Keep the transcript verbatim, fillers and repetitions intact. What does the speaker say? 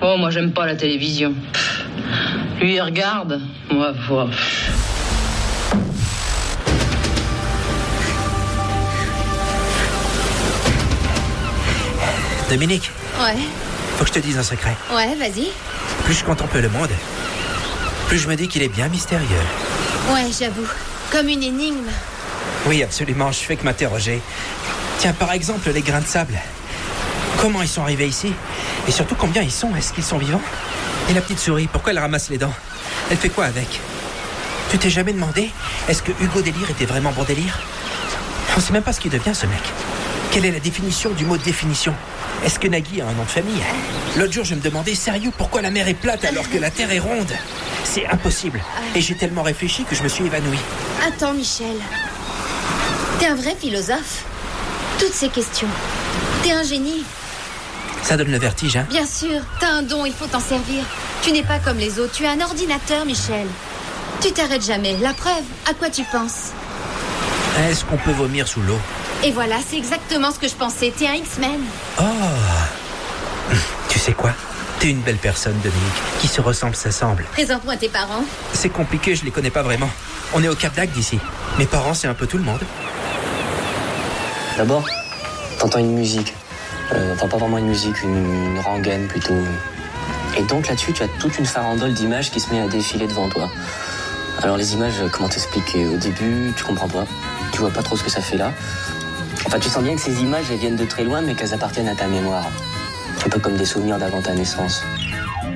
Oh, moi, j'aime pas la télévision. Lui, il regarde. Moi, moi. Dominique. Ouais. Faut que je te dise un secret. Ouais, vas-y. Plus je contemple le monde, plus je me dis qu'il est bien mystérieux. Ouais, j'avoue. Comme une énigme. Oui, absolument, je fais que m'interroger. Tiens, par exemple, les grains de sable. Comment ils sont arrivés ici? Et surtout, combien ils sont? Est-ce qu'ils sont vivants? Et la petite souris, pourquoi elle ramasse les dents? Elle fait quoi avec? Tu t'es jamais demandé? Est-ce que Hugo Délire était vraiment bon délire? On sait même pas ce qu'il devient, ce mec. Quelle est la définition du mot définition? Est-ce que Nagui a un nom de famille? L'autre jour, je me demandais, sérieux, pourquoi la mer est plate alors que la Terre est ronde? C'est impossible. Et j'ai tellement réfléchi que je me suis évanoui. Attends, Michel. T'es un vrai philosophe. Toutes ces questions. T'es un génie. Ça donne le vertige, hein? Bien sûr, t'as un don, il faut t'en servir. Tu n'es pas comme les autres, tu es un ordinateur, Michel. Tu t'arrêtes jamais. La preuve, à quoi tu penses? Est-ce qu'on peut vomir sous l'eau? Et voilà, c'est exactement ce que je pensais. T'es un X-Men. Oh! Tu sais quoi? T'es une belle personne, Dominique. Qui se ressemble, s'assemble. Présente-moi tes parents. C'est compliqué, je les connais pas vraiment. On est au Cap d'Agde d'ici. Mes parents, c'est un peu tout le monde. D'abord, t'entends une musique. Euh, enfin, pas vraiment une musique, une, une rengaine plutôt. Et donc là-dessus, tu as toute une farandole d'images qui se met à défiler devant toi. Alors les images, comment t'expliquer? Au début, tu comprends pas. Tu vois pas trop ce que ça fait là. Enfin, tu sens bien que ces images, elles viennent de très loin, mais qu'elles appartiennent à ta mémoire. Un peu comme des souvenirs d'avant ta naissance.